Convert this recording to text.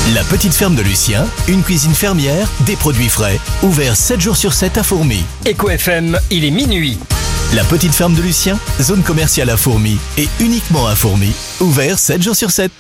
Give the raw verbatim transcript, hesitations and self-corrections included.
La petite ferme de Lucien, une cuisine fermière, des produits frais, ouvert sept jours sur sept à Fourmi. Eco F M, il est minuit. La petite ferme de Lucien, zone commerciale à Fourmi et uniquement à Fourmi, ouvert sept jours sur sept.